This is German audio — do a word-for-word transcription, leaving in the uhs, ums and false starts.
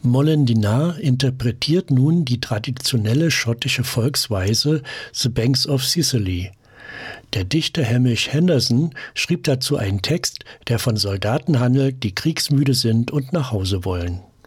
Molendinar interpretiert nun die traditionelle schottische Volksweise The Banks of Sicily. Der Dichter Hamish Henderson schrieb dazu einen Text, der von Soldaten handelt, die kriegsmüde sind und nach Hause wollen.